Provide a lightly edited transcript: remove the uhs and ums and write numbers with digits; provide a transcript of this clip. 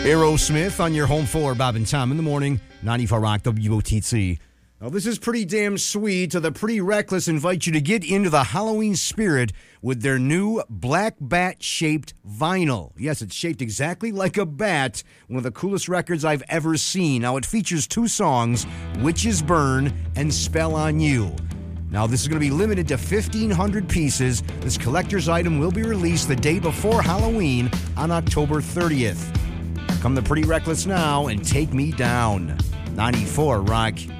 Aerosmith on your home for Bob and Tom in the morning, 94 Rock WOTC. Now, this is pretty damn sweet. The Pretty Reckless invite you to get into the Halloween spirit with their new black bat-shaped vinyl. Yes, it's shaped exactly like a bat. One of the coolest records I've ever seen. Now, it features 2 songs, Witches Burn and Spell on You. Now, this is going to be limited to 1,500 pieces. This collector's item will be released the day before Halloween on October 30th. Come the Pretty Reckless now and take me down. 94 Rock.